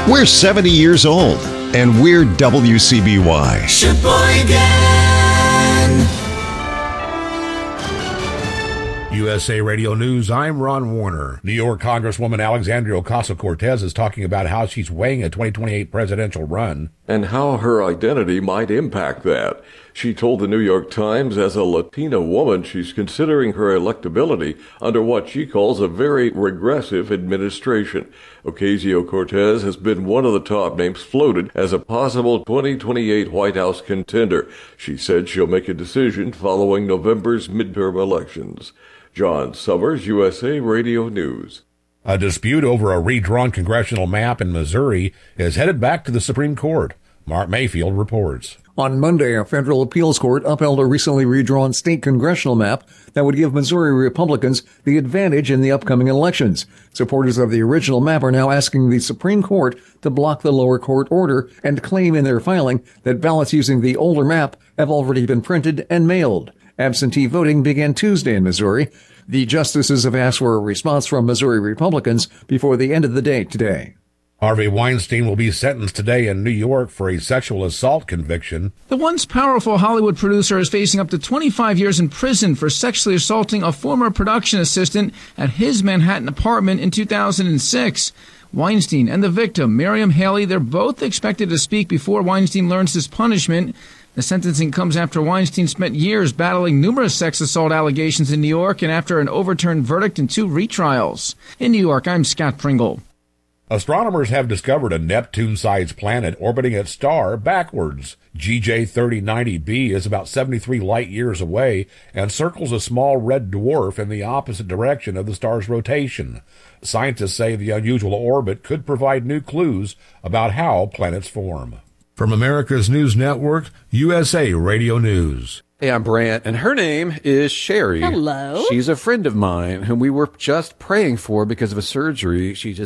We're 70 years old, and we're WCBY. Sheboygan. USA Radio News, I'm Ron Warner. New York Congresswoman Alexandria Ocasio-Cortez is talking about how she's weighing a 2028 presidential run. And how her identity might impact that. She told the New York Times as a Latina woman she's considering her electability under what she calls a very regressive administration. Ocasio-Cortez has been one of the top names floated as a possible 2028 White House contender. She said she'll make a decision following November's midterm elections. John Summers, USA Radio News. A dispute over a redrawn congressional map in Missouri is headed back to the Supreme Court. Mark Mayfield reports. On Monday, a federal appeals court upheld a recently redrawn state congressional map that would give Missouri Republicans the advantage in the upcoming elections. Supporters of the original map are now asking the Supreme Court to block the lower court order and claim in their filing that ballots using the older map have already been printed and mailed. Absentee voting began Tuesday in Missouri. The justices have asked for a response from Missouri Republicans before the end of the day today. Harvey Weinstein will be sentenced today in New York for a sexual assault conviction. The once powerful Hollywood producer is facing up to 25 years in prison for sexually assaulting a former production assistant at his Manhattan apartment in 2006. Weinstein and the victim, Miriam Haley, they're both expected to speak before Weinstein learns his punishment. The sentencing comes after Weinstein spent years battling numerous sex assault allegations in New York and after an overturned verdict in 2 retrials. In New York, I'm Scott Pringle. Astronomers have discovered a Neptune-sized planet orbiting its star backwards. GJ 3090b is about 73 light-years away and circles a small red dwarf in the opposite direction of the star's rotation. Scientists say the unusual orbit could provide new clues about how planets form. From America's News Network, USA Radio News. Hey, I'm Brant, and her name is Sherry. Hello. She's a friend of mine whom we were just praying for because of a surgery she just